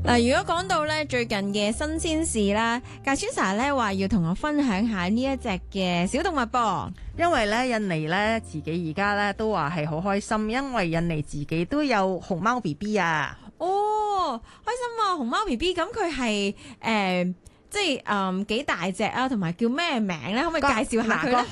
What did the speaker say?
嗱，如果講到咧最近嘅新鮮事啦，介川 Sir 咧話要同我分享下呢一隻嘅小動物噃。 因為咧印尼咧自己而家咧都話係好開心，因為印尼自己都有熊貓 BB 啊。 哦，開心啊！熊貓 BB 咁佢係即係幾大隻啊，同埋叫咩名咧？可唔可以介紹下佢咧？